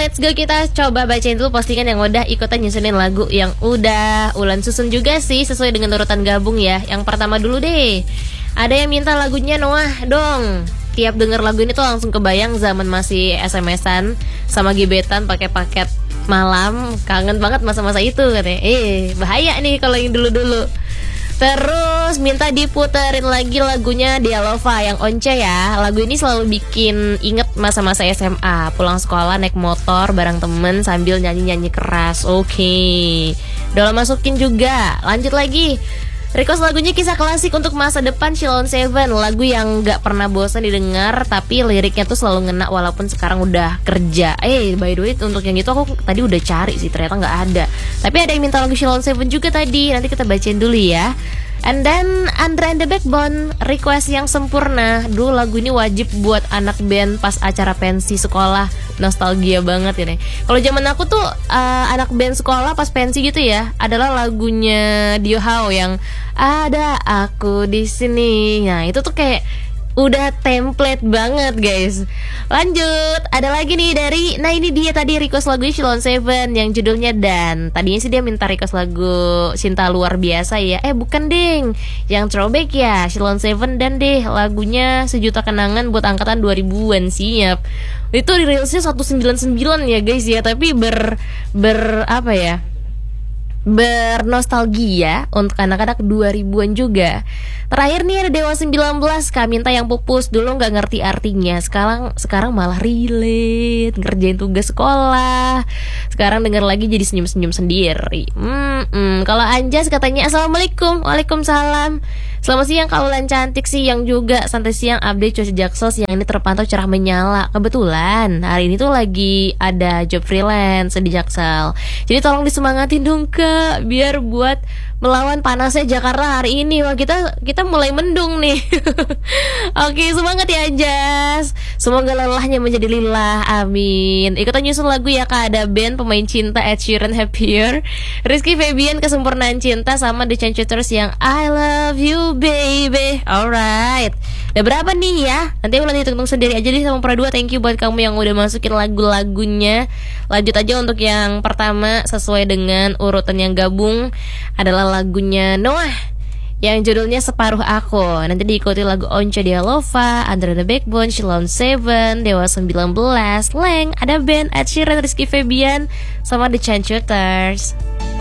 let's go, kita coba bacain dulu postingan yang udah ikutan nyusunin lagu yang udah Ulan susun juga sih sesuai dengan urutan gabung ya. Yang pertama dulu deh, ada yang minta lagunya Noah dong. Tiap denger lagu ini tuh langsung kebayang zaman masih SMS-an sama gebetan pakai paket malam. Kangen banget masa-masa itu katanya. Bahaya nih kalau yang dulu-dulu. Terus minta diputerin lagi lagunya Dialova yang Once ya. Lagu ini selalu bikin inget masa-masa SMA. Pulang sekolah naik motor bareng temen sambil nyanyi-nyanyi keras. Oke, udah masukin juga. Lanjut lagi, request lagunya kisah klasik untuk masa depan Sheila on 7. Lagu yang gak pernah bosan didengar, tapi liriknya tuh selalu ngena walaupun sekarang udah kerja. By the way, untuk yang itu aku tadi udah cari sih, ternyata gak ada. Tapi ada yang minta lagu Sheila on 7 juga tadi. Nanti kita bacain dulu ya. And then Andra and the Backbone request yang sempurna. Dulu lagu ini wajib buat anak band pas acara pensi sekolah. Nostalgia banget ini. Kalau zaman aku tuh anak band sekolah pas pensi gitu ya, adalah lagunya Dio Hao yang Ada Aku di Sini. Nah, itu tuh kayak udah template banget guys. Lanjut, ada lagi nih dari, nah ini dia tadi request lagunya Sheila on 7 yang judulnya Dan. Tadinya sih dia minta request lagu Cinta Luar Biasa ya. Bukan ding, yang throwback ya, Sheila on 7 dan deh lagunya Sejuta Kenangan buat angkatan 2000-an. Siap. Itu rilisnya 199 ya guys ya, tapi apa ya, bernostalgia untuk anak-anak 2000-an juga. Terakhir nih ada Dewa 19, Kak Minta yang pupus. Dulu gak ngerti artinya, sekarang malah relate, ngerjain tugas sekolah. Sekarang denger lagi jadi senyum-senyum sendiri. Kalau Anjas katanya Assalamualaikum. Waalaikumsalam. Selamat siang Kak Ulan cantik sih, yang juga santai siang update cuaca Jaksel siang ini terpantau cerah menyala. Kebetulan hari ini tuh lagi ada job freelance di Jaksel. Jadi tolong disemangatin dong Kak, biar buat melawan panasnya Jakarta hari ini. Wah, kita mulai mendung nih. Oke, semangat ya Anjas. Semoga lelahnya menjadi lillah. Amin. Ikutan nyusun lagu ya Kak. Ada band pemain cinta Ed Sheeran Happier, Rizky Febian Kesempurnaan Cinta, sama The Chainsmokers yang I Love You Baby. Alright, udah berapa nih ya? Nanti aku hitung sendiri aja deh sama Pradua. Thank you buat kamu yang udah masukin lagu-lagunya. Lanjut aja untuk yang pertama sesuai dengan urutan yang gabung, adalah lagunya Noah yang judulnya Separuh Aku. Nanti diikuti lagu Once Dialova, Andra the Backbone, Sheila on 7, Dewa 19, Leng, ada band Ed Sheeran, Rizky Febian, sama The Chainsmokers.